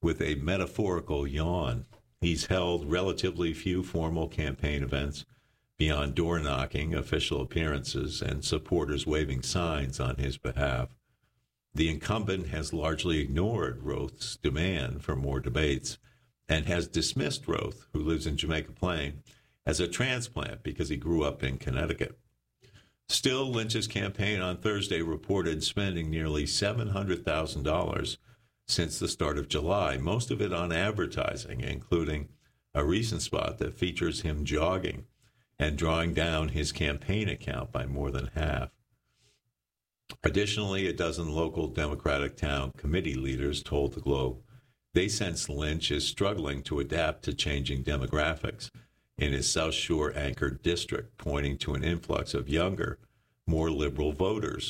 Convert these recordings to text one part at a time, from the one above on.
with a metaphorical yawn. He's held relatively few formal campaign events beyond door knocking, official appearances, and supporters waving signs on his behalf. The incumbent has largely ignored Roth's demand for more debates and has dismissed Roth, who lives in Jamaica Plain, as a transplant because he grew up in Connecticut. Still, Lynch's campaign on Thursday reported spending nearly $700,000 since the start of July, most of it on advertising, including a recent spot that features him jogging and drawing down his campaign account by more than half. Additionally, a dozen local Democratic town committee leaders told the Globe they sense Lynch is struggling to adapt to changing demographics in his South Shore-anchored district, pointing to an influx of younger, more liberal voters,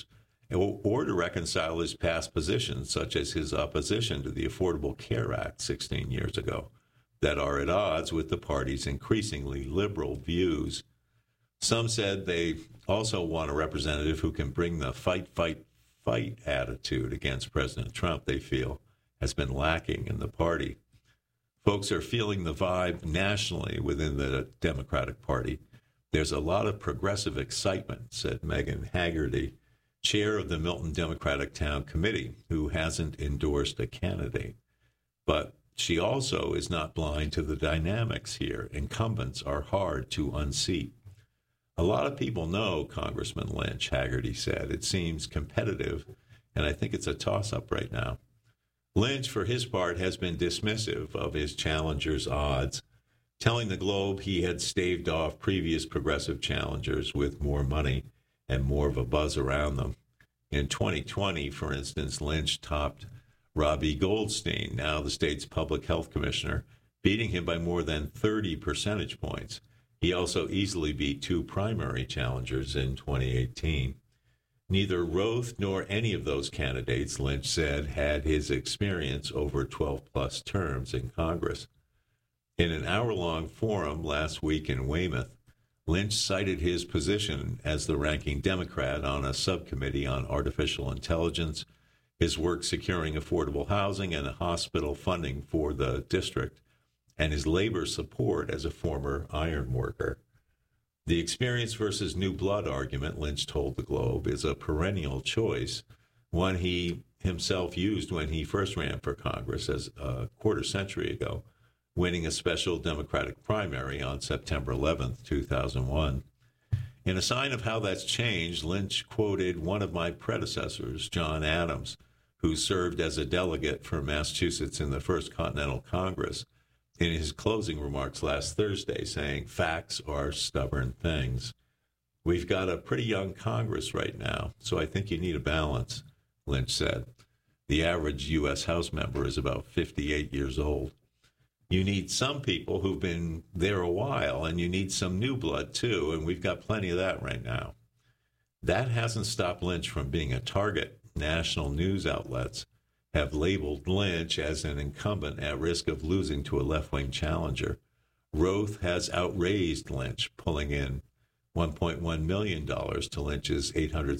or to reconcile his past positions, such as his opposition to the Affordable Care Act 16 years ago, that are at odds with the party's increasingly liberal views. Some said they also want a representative who can bring the fight, fight, fight attitude against President Trump they feel has been lacking in the party. Folks are feeling the vibe nationally within the Democratic Party. There's a lot of progressive excitement, said Megan Haggerty, chair of the Milton Democratic Town Committee, who hasn't endorsed a candidate. But she also is not blind to the dynamics here. Incumbents are hard to unseat. A lot of people know Congressman Lynch, Haggerty said. It seems competitive, and I think it's a toss-up right now. Lynch, for his part, has been dismissive of his challenger's odds, telling the Globe he had staved off previous progressive challengers with more money and more of a buzz around them. In 2020, for instance, Lynch topped Robbie Goldstein, now the state's public health commissioner, beating him by more than 30 percentage points. He also easily beat two primary challengers in 2018. Neither Roth nor any of those candidates, Lynch said, had his experience over 12-plus terms in Congress. In an hour-long forum last week in Weymouth, Lynch cited his position as the ranking Democrat on a subcommittee on artificial intelligence, his work securing affordable housing and hospital funding for the district, and his labor support as a former iron worker. The experience versus new blood argument, Lynch told the Globe, is a perennial choice, one he himself used when he first ran for Congress as a quarter century ago, winning a special Democratic primary on September 11th, 2001. In a sign of how that's changed, Lynch quoted one of my predecessors, John Adams, who served as a delegate for Massachusetts in the First Continental Congress, in his closing remarks last Thursday, saying, "Facts are stubborn things." We've got a pretty young Congress right now, so I think you need a balance, Lynch said. The average U.S. House member is about 58 years old. You need some people who've been there a while, and you need some new blood, too, and we've got plenty of that right now. That hasn't stopped Lynch from being a target. National news outlets have labeled Lynch as an incumbent at risk of losing to a left-wing challenger. Roth has outraised Lynch, pulling in $1.1 million to Lynch's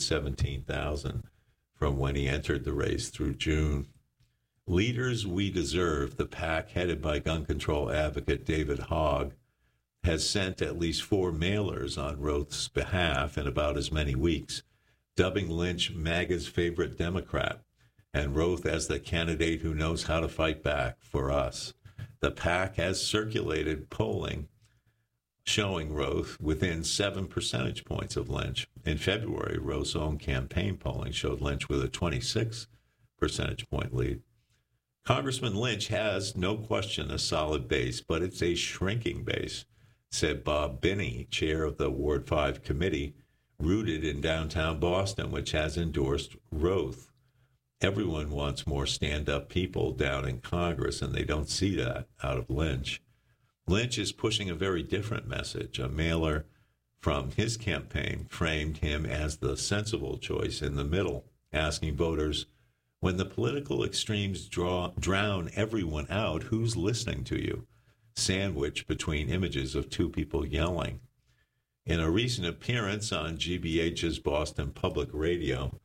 $817,000 from when he entered the race through June. Leaders We Deserve, the PAC headed by gun control advocate David Hogg, has sent at least 4 mailers on Roth's behalf in about as many weeks, dubbing Lynch MAGA's favorite Democrat, and Roth as the candidate who knows how to fight back for us. The PAC has circulated polling showing Roth within 7 percentage points of Lynch. In February, Roth's own campaign polling showed Lynch with a 26 percentage point lead. Congressman Lynch has, no question, a solid base, but it's a shrinking base, said Bob Binney, chair of the Ward 5 committee, rooted in downtown Boston, which has endorsed Roth. Everyone wants more stand-up people down in Congress, and they don't see that out of Lynch. Lynch is pushing a very different message. A mailer from his campaign framed him as the sensible choice in the middle, asking voters, when the political extremes drown everyone out, who's listening to you? Sandwiched between images of 2 people yelling. In a recent appearance on GBH's Boston Public Radio,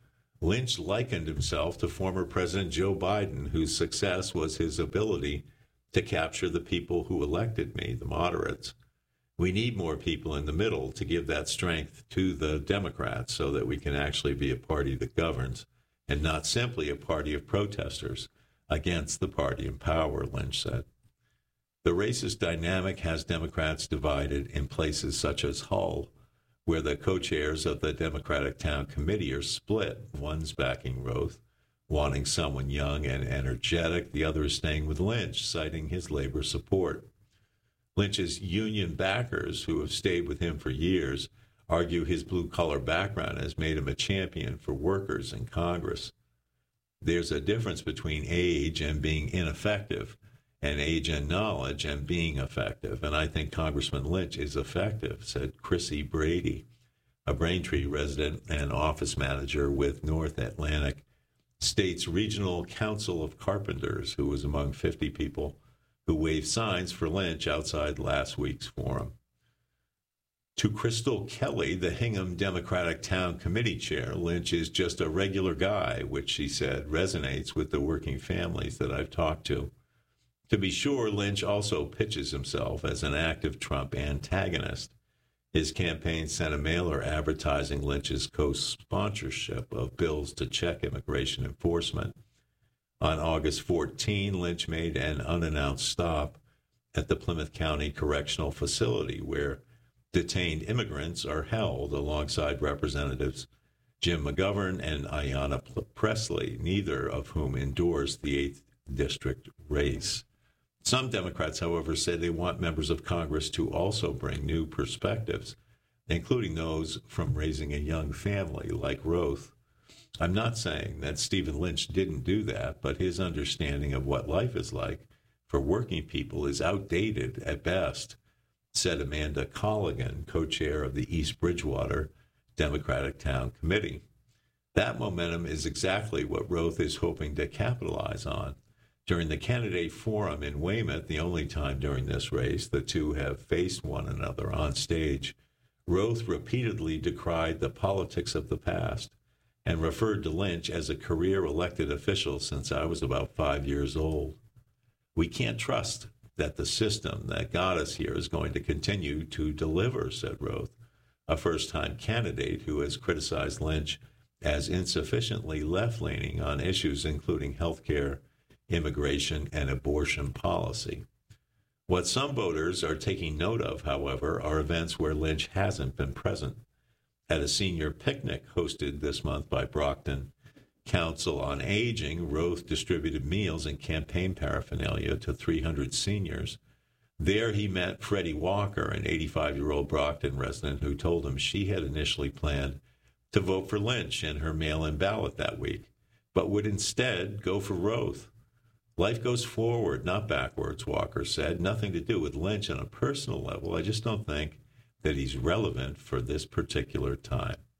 Lynch likened himself to former President Joe Biden, whose success was his ability to capture the people who elected me, the moderates. We need more people in the middle to give that strength to the Democrats so that we can actually be a party that governs and not simply a party of protesters against the party in power, Lynch said. The racist dynamic has Democrats divided in places such as Hull, where the co-chairs of the Democratic Town Committee are split. One's backing Roth, wanting someone young and energetic. The other is staying with Lynch, citing his labor support. Lynch's union backers, who have stayed with him for years, argue his blue-collar background has made him a champion for workers in Congress. There's a difference between age and being ineffective, and age and knowledge and being effective. And I think Congressman Lynch is effective, said Chrissy Brady, a Braintree resident and office manager with North Atlantic State's Regional Council of Carpenters, who was among 50 people who waved signs for Lynch outside last week's forum. To Crystal Kelly, the Hingham Democratic Town Committee chair, Lynch is just a regular guy, which she said resonates with the working families that I've talked to. To be sure, Lynch also pitches himself as an active Trump antagonist. His campaign sent a mailer advertising Lynch's co-sponsorship of bills to check immigration enforcement. On August 14, Lynch made an unannounced stop at the Plymouth County Correctional Facility, where detained immigrants are held alongside Representatives Jim McGovern and Ayanna Pressley, neither of whom endorsed the 8th District race. Some Democrats, however, say they want members of Congress to also bring new perspectives, including those from raising a young family like Roth. I'm not saying that Stephen Lynch didn't do that, but his understanding of what life is like for working people is outdated at best, said Amanda Colligan, co-chair of the East Bridgewater Democratic Town Committee. That momentum is exactly what Roth is hoping to capitalize on. During the candidate forum in Weymouth, the only time during this race the two have faced one another on stage, Roth repeatedly decried the politics of the past and referred to Lynch as a career elected official since I was about 5 years old. We can't trust that the system that got us here is going to continue to deliver, said Roth, a first-time candidate who has criticized Lynch as insufficiently left-leaning on issues including health care, immigration, and abortion policy. What some voters are taking note of, however, are events where Lynch hasn't been present. At a senior picnic hosted this month by Brockton Council on Aging, Roth distributed meals and campaign paraphernalia to 300 seniors. There he met Freddie Walker, an 85-year-old Brockton resident who told him she had initially planned to vote for Lynch in her mail-in ballot that week, but would instead go for Roth. Life goes forward, not backwards, Walker said. Nothing to do with Lynch on a personal level. I just don't think that he's relevant for this particular time.